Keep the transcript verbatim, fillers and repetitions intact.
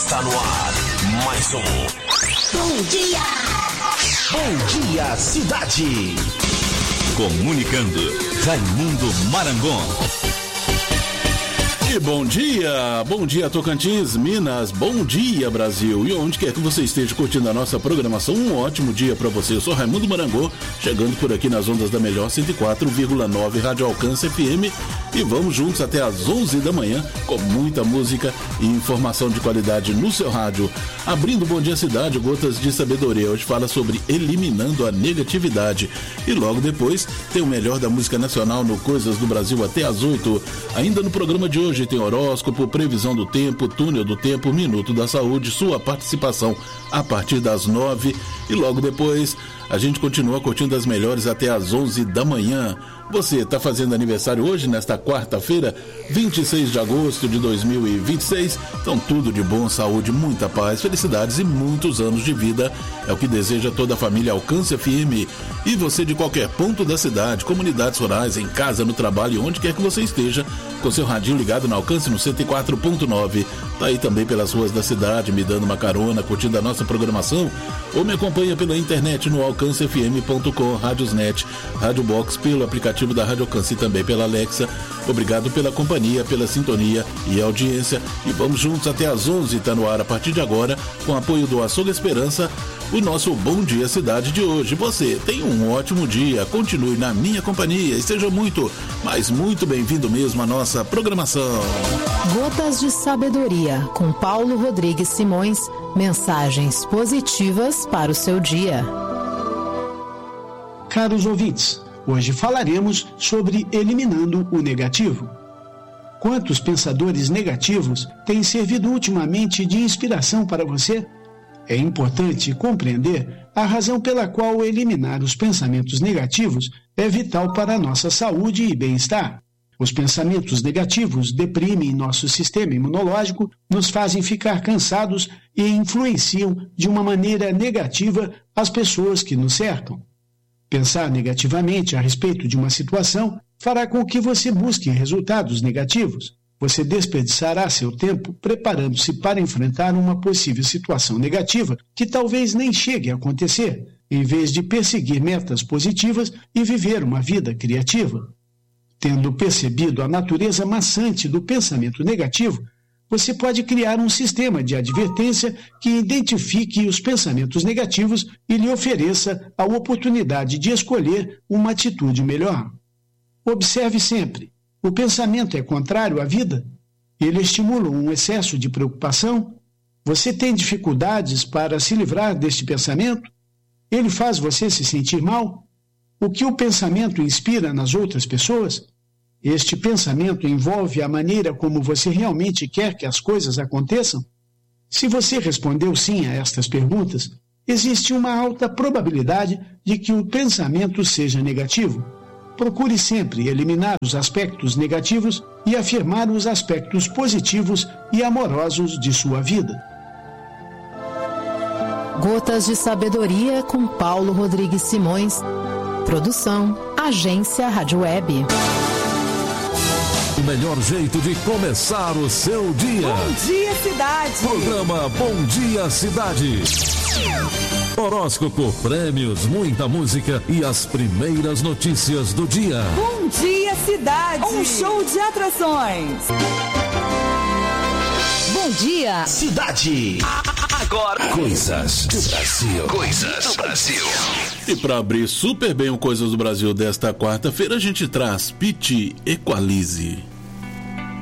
Está no ar mais um Bom Dia! Bom Dia Cidade. Comunicando, Raimundo Marangon. E bom dia, bom dia Tocantins, Minas, bom dia Brasil. E onde quer que você esteja curtindo a nossa programação, um ótimo dia pra você. Eu sou Raimundo Marangon, chegando por aqui nas ondas da melhor cento e quatro vírgula nove Rádio Alcance F M. E vamos juntos até às onze da manhã com muita música e informação de qualidade no seu rádio. Abrindo Bom Dia Cidade, Gotas de Sabedoria. Hoje fala sobre eliminando a negatividade. E logo depois tem o melhor da música nacional no Coisas do Brasil até às oito. Ainda no programa de hoje tem horóscopo, previsão do tempo, túnel do tempo, minuto da saúde, sua participação a partir das nove. E logo depois a gente continua curtindo as melhores até às onze da manhã. Você está fazendo aniversário hoje, nesta quarta-feira, vinte e seis de agosto de dois mil e vinte e seis. Então tudo de bom, saúde, muita paz, felicidades e muitos anos de vida. É o que deseja toda a família Alcance F M. E você de qualquer ponto da cidade, comunidades rurais, em casa, no trabalho, onde quer que você esteja, com seu radinho ligado no Alcance no cento e quatro ponto nove. Tá aí também pelas ruas da cidade, me dando uma carona, curtindo a nossa programação, ou me acompanha pela internet no alcance f m ponto com, Radiosnet, Rádio Box, pelo aplicativo da Rádio Alcance e também pela Alexa. Obrigado pela companhia, pela sintonia e audiência. E vamos juntos até às onze, tá no ar a partir de agora, com apoio do Açougue Esperança, o nosso Bom Dia Cidade de hoje. Você tem um ótimo dia, continue na minha companhia e seja muito, mas muito bem-vindo mesmo à nossa programação. Gotas de Sabedoria, com Paulo Rodrigues Simões, mensagens positivas para o seu dia. Caros ouvintes, hoje falaremos sobre eliminando o negativo. Quantos pensadores negativos têm servido ultimamente de inspiração para você? É importante compreender a razão pela qual eliminar os pensamentos negativos é vital para a nossa saúde e bem-estar. Os pensamentos negativos deprimem nosso sistema imunológico, nos fazem ficar cansados e influenciam de uma maneira negativa as pessoas que nos cercam. Pensar negativamente a respeito de uma situação fará com que você busque resultados negativos. Você desperdiçará seu tempo preparando-se para enfrentar uma possível situação negativa que talvez nem chegue a acontecer, em vez de perseguir metas positivas e viver uma vida criativa. Tendo percebido a natureza maçante do pensamento negativo, você pode criar um sistema de advertência que identifique os pensamentos negativos e lhe ofereça a oportunidade de escolher uma atitude melhor. Observe sempre. O pensamento é contrário à vida? Ele estimula um excesso de preocupação? Você tem dificuldades para se livrar deste pensamento? Ele faz você se sentir mal? O que o pensamento inspira nas outras pessoas? Este pensamento envolve a maneira como você realmente quer que as coisas aconteçam? Se você respondeu sim a estas perguntas, existe uma alta probabilidade de que o pensamento seja negativo. Procure sempre eliminar os aspectos negativos e afirmar os aspectos positivos e amorosos de sua vida. Gotas de Sabedoria, com Paulo Rodrigues Simões. Produção, Agência Rádio Web. O melhor jeito de começar o seu dia. Bom Dia Cidade. Programa Bom Dia Cidade. Horóscopo, prêmios, muita música e as primeiras notícias do dia. Bom Dia Cidade. Um show de atrações. Bom Dia Cidade. Agora, Coisas do Brasil. Coisas do Brasil. E para abrir super bem o Coisas do Brasil desta quarta-feira, a gente traz Pitty Equalize.